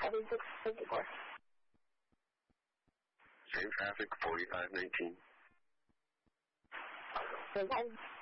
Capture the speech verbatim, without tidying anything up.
seven six eight four. Same traffic, forty-five nineteen. Same time.